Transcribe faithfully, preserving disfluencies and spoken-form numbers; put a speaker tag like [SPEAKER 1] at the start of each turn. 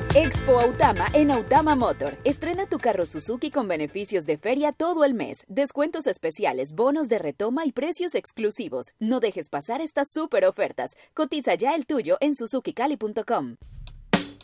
[SPEAKER 1] Expo Autama en Autama Motor. Estrena tu carro Suzuki con beneficios de feria todo el mes. Descuentos especiales, bonos de retoma y precios exclusivos. No dejes pasar estas super ofertas. Cotiza ya el tuyo en suzuki cali punto com.